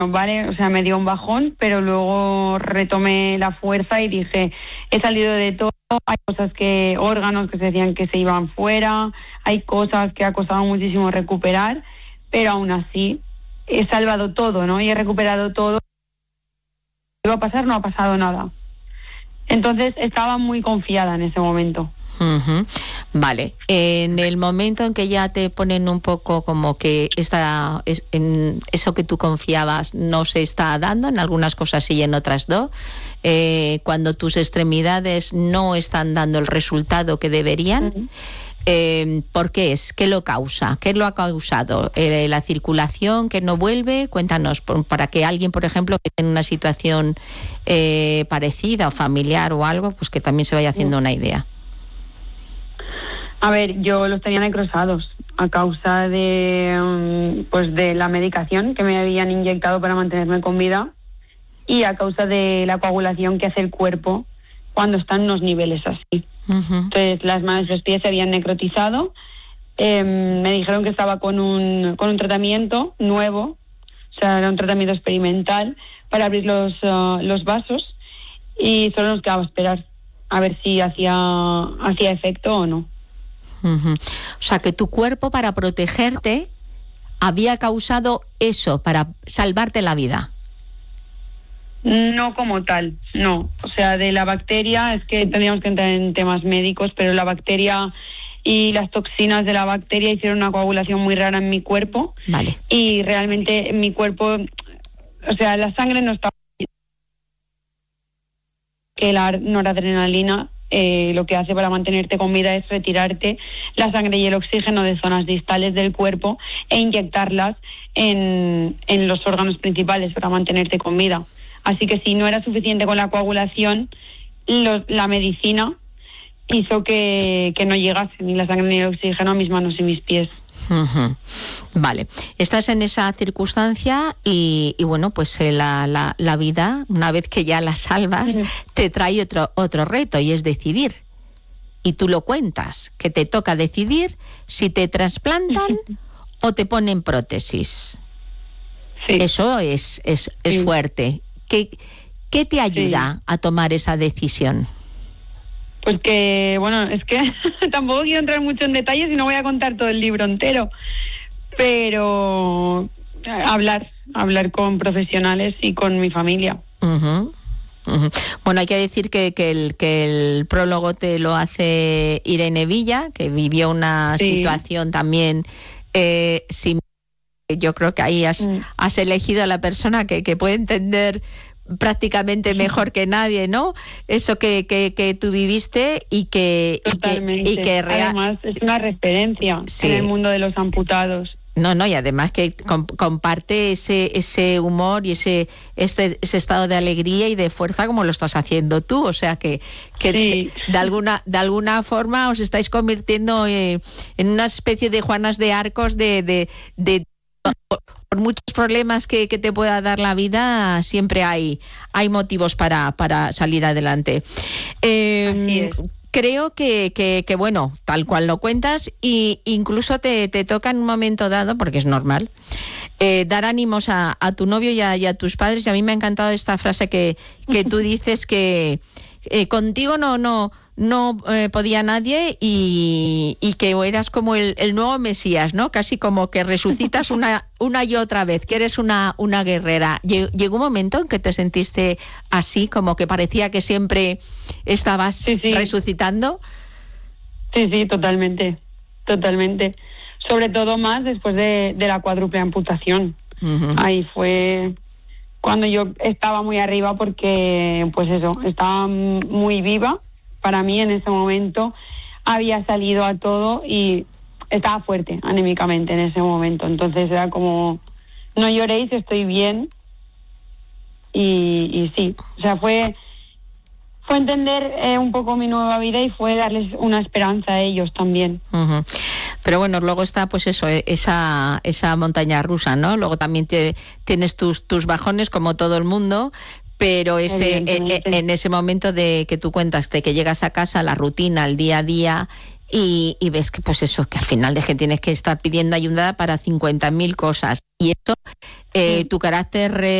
vale, o sea, me dio un bajón, pero luego retomé la fuerza y dije, he salido de todo, hay órganos que se decían que se iban fuera, hay cosas que ha costado muchísimo recuperar, pero aún así he salvado todo, ¿no? Y he recuperado todo. ¿Qué iba a pasar? No ha pasado nada. Entonces estaba muy confiada en ese momento. Uh-huh. Vale, en el momento en que ya te ponen un poco como que en eso que tú confiabas no se está dando, en algunas cosas sí y en otras no, cuando tus extremidades no están dando el resultado que deberían, ¿por qué es? ¿Qué lo causa? ¿Qué lo ha causado? ¿La circulación que no vuelve? Cuéntanos, para que alguien, por ejemplo, que esté en una situación parecida o familiar o algo, pues que también se vaya haciendo una idea. A ver, yo los tenía necrosados a causa de la medicación que me habían inyectado para mantenerme con vida y a causa de la coagulación que hace el cuerpo cuando están en unos niveles así. Uh-huh. Entonces las manos y los pies se habían necrotizado. Me dijeron que estaba con un tratamiento nuevo, o sea, era un tratamiento experimental para abrir los vasos y solo nos quedaba esperar a ver si hacía efecto o no. Uh-huh. O sea, que tu cuerpo, para protegerte, había causado eso, para salvarte la vida. No como tal, no. O sea, de la bacteria, es que tendríamos que entrar en temas médicos, pero la bacteria y las toxinas de la bacteria hicieron una coagulación muy rara en mi cuerpo. Vale. Y realmente en mi cuerpo, o sea, la sangre no estaba... que la noradrenalina lo que hace para mantenerte con vida es retirarte la sangre y el oxígeno de zonas distales del cuerpo e inyectarlas en los órganos principales para mantenerte con vida. Así que si no era suficiente con la coagulación, la medicina hizo que no llegase ni la sangre ni el oxígeno a mis manos y mis pies. Uh-huh. Vale, estás en esa circunstancia y bueno, pues la vida, una vez que ya la salvas, uh-huh, te trae otro reto, y es decidir. Y tú lo cuentas, que te toca decidir si te trasplantan o te ponen prótesis. Sí. Eso es fuerte. ¿Qué te ayuda a tomar esa decisión? Pues que, bueno, es que tampoco quiero entrar mucho en detalles y no voy a contar todo el libro entero, pero hablar con profesionales y con mi familia. Uh-huh. Uh-huh. Bueno, hay que decir que el prólogo te lo hace Irene Villa, que vivió una situación también similar. Yo creo que ahí has elegido a la persona que puede entender prácticamente mejor que nadie, ¿no? Eso que tú viviste y que además es una referencia en el mundo de los amputados. No, y además que comparte ese humor y ese estado de alegría y de fuerza como lo estás haciendo tú, o sea que de alguna forma os estáis convirtiendo en una especie de Juanas de Arcos de por muchos problemas que te pueda dar la vida, siempre hay motivos para salir adelante. Creo que bueno, tal cual lo cuentas, y incluso te toca en un momento dado, porque es normal, dar ánimos a tu novio y a tus padres. Y a mí me ha encantado esta frase que tú dices, que contigo no podía nadie, y que eras como el nuevo Mesías, ¿no? Casi como que resucitas una y otra vez, que eres una guerrera. ¿Llegó un momento en que te sentiste así, como que parecía que siempre estabas resucitando? Sí, totalmente. Sobre todo más después de la cuádruple amputación. Uh-huh. Ahí fue cuando yo estaba muy arriba, porque pues eso, estaba muy viva. Para mí en ese momento había salido a todo y estaba fuerte anímicamente en ese momento. Entonces era como, no lloréis, estoy bien. Y sí, o sea, fue entender un poco mi nueva vida y fue darles una esperanza a ellos también. Uh-huh. Pero bueno, luego está pues eso, esa montaña rusa, ¿no? Luego también tienes tus bajones, como todo el mundo. Pero en ese momento de que tú cuentas, de que llegas a casa, la rutina, el día a día, y ves que pues eso, que al final es que tienes que estar pidiendo ayuda para 50.000 cosas. Y eso, tu carácter